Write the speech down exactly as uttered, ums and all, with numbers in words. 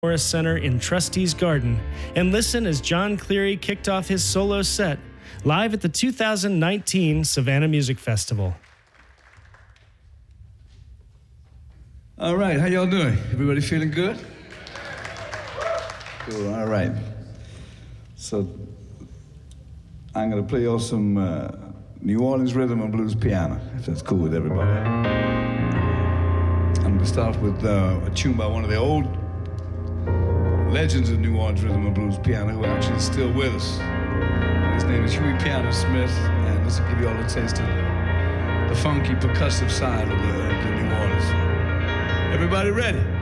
Morris Center in Trustees Garden and listen as John Cleary kicked off his solo set live at the two thousand nineteen Savannah Music Festival. All right, how y'all doing? Everybody feeling good? Cool, all right. So I'm gonna play y'all some uh, New Orleans rhythm and blues piano, if that's cool with everybody. I'm gonna start with uh, a tune by one of the old legends of New Orleans rhythm and blues piano who actually is still with us. And his name is Huey Piano Smith, and this will give you all a taste of the funky percussive side of the, of the New Orleans. Everybody ready?